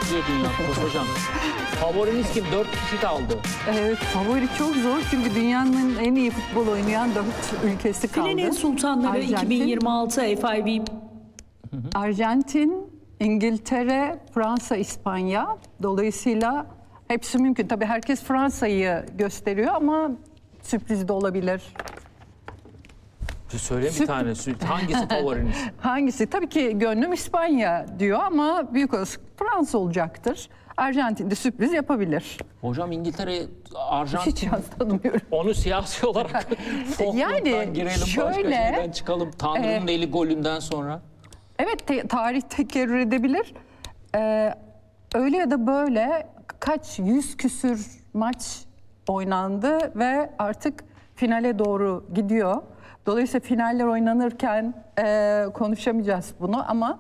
diyor Dünya Kupası hocam. Favoriniz kim? 4 kişi kaldı. Evet, favori çok zor çünkü dünyanın en iyi futbol oynayan 4 ülkesi kaldı. Filenin Sultanları Arjantin, 2026 FIVB. Arjantin, İngiltere, Fransa, İspanya. Dolayısıyla hepsi mümkün. Tabii herkes Fransa'yı gösteriyor ama sürpriz de olabilir. Söyle bir tane. Hangisi favoriniz? Hangisi? Tabii ki gönlüm İspanya diyor ama büyük olasılık Fransa olacaktır. Arjantin de sürpriz yapabilir. Hocam İngiltere, Arjantin. Hiç tanımıyorum. Onu siyasi olarak Yani girelim, şöyle, başka şeyden çıkalım. Tanrı'nın eli golünden sonra. Evet, tarih tekerrür edebilir. Öyle ya da böyle kaç 100 küsür maç oynandı ve artık finale doğru gidiyor. Dolayısıyla finaller oynanırken konuşamayacağız bunu ama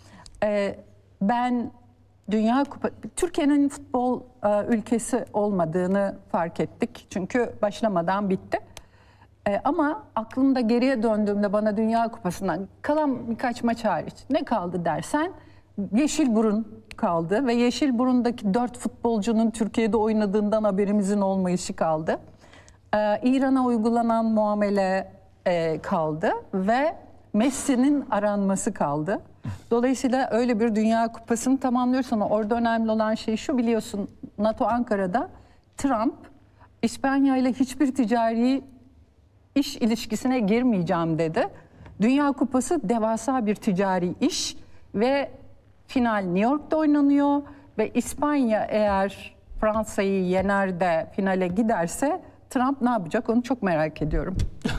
ben Dünya Kupası, Türkiye'nin futbol ülkesi olmadığını fark ettik. Çünkü başlamadan bitti. Ama aklımda geriye döndüğümde bana Dünya Kupası'ndan kalan birkaç maç hariç ne kaldı dersen Yeşilburun kaldı ve Yeşilburun'daki 4 futbolcunun Türkiye'de oynadığından haberimizin olmayışı kaldı. İran'a uygulanan muamele kaldı ve Messi'nin aranması kaldı. Dolayısıyla öyle bir Dünya Kupası'nı tamamlıyoruz ama orada önemli olan şey şu, biliyorsun NATO Ankara'da Trump İspanya ile hiçbir ticari iş ilişkisine girmeyeceğim dedi. Dünya Kupası devasa bir ticari iş ve final New York'ta oynanıyor ve İspanya eğer Fransa'yı yener de finale giderse Trump ne yapacak onu çok merak ediyorum.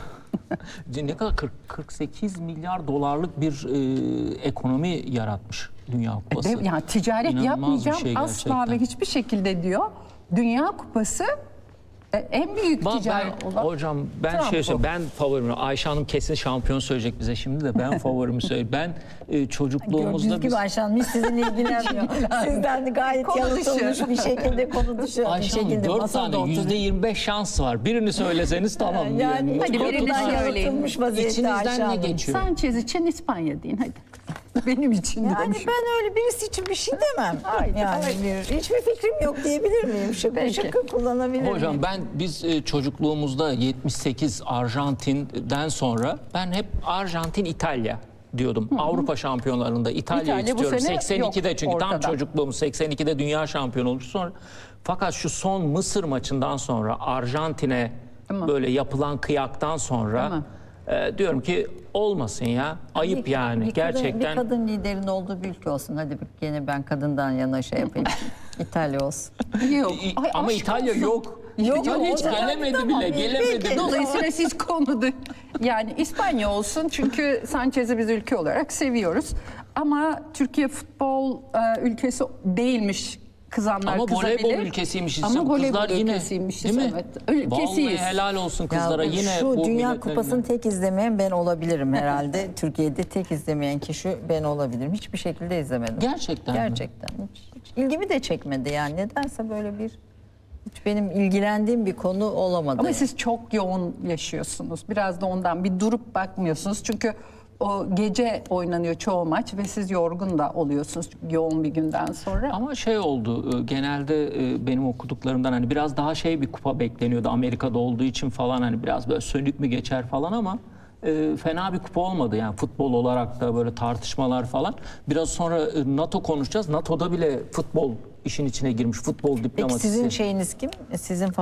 Ne kadar 48 milyar dolarlık bir ekonomi yaratmış Dünya Kupası. Yani ticaret İnanılmaz yapmayacağım bir şey asla gerçekten. ve hiçbir şekilde diyor. Dünya Kupası en büyük ticari olan. Hocam ben Trump şey söyleyeyim, bu. ben favorimi, Ayşe Hanım kesin şampiyon söyleyecek bize şimdi de ben favorimi söyleyeyim. Ben çocukluğumuzda Gördüğünüz gibi Ayşe Hanım hiç sizinle ilgilenmiyor. Sizden de gayet Konu yalıtılmış dışı. bir şekilde konu dışı bir Ayşe Hanım şekilde 4 masada tane oturuyor. %25 şans var. Birini söyleseniz tamam. Yani Hadi birini konudan söyleyin. yalıtılmış vaziyette İçinizden Ayşe ne Hanım. geçiyor? Sanchez için İspanya deyin hadi. Benim için Yani demiş. ben öyle birisi için bir şey demem. Hayır, Yani hayır. hiçbir fikrim yok diyebilir miyim? Şıkkı Peki. şıkkı kullanabilir miyim? Hocam biz çocukluğumuzda 78 Arjantin'den sonra ben hep Arjantin İtalya diyordum. Avrupa şampiyonlarında İtalya'yı İtalya bu tutuyorum. sene 82'de yok çünkü tam ortada. çocukluğumuz 82'de dünya şampiyonu olmuş sonra. Fakat şu son Mısır maçından sonra Arjantin'e Tamam. böyle yapılan kıyaktan sonra Tamam. diyorum ki olmasın ya. Ayıp yani Bir gerçekten. kadın liderin olduğu bir ülke olsun. Hadi gene ben kadından yana şey yapayım. İtalya olsun. Yok. Ay, Ama aşk İtalya olsun. yok. Yok, İtalya hiç o zaman gelemedi tamam. bile. Gelemedi. Peki. Dolayısıyla siz konuda yani İspanya olsun çünkü Sanchez'i biz ülke olarak seviyoruz. Ama Türkiye futbol ülkesi değilmiş kızanlar Ama kızabilir. voleybol ülkesiymişiz. Ama voleybol Kızlar yine, ülkesiymişiz, değil mi? evet. Vallahi Ülkesiyiz. helal olsun kızlara. Ya, Yine şu bu Dünya milletlerine. Kupası'nı tek izlemeyen ben olabilirim herhalde. Türkiye'de tek izlemeyen kişi ben olabilirim. Hiçbir şekilde izlemedim. Gerçekten mi? Gerçekten. Hiç ilgimi de çekmedi yani. Nedense böyle hiç benim ilgilendiğim bir konu olamadı. Ama siz çok yoğun yaşıyorsunuz. Biraz da ondan bir durup bakmıyorsunuz. Çünkü o gece oynanıyor çoğu maç ve siz yorgun da oluyorsunuz yoğun bir günden sonra. Ama şey oldu genelde benim okuduklarımdan hani biraz daha şey bir kupa bekleniyordu Amerika'da olduğu için falan hani biraz böyle sönük mü geçer falan ama fena bir kupa olmadı yani futbol olarak da böyle tartışmalar falan. Biraz sonra NATO konuşacağız. NATO'da bile futbol işin içine girmiş, futbol Peki diplomasisi. sizin şeyiniz kim? Sizin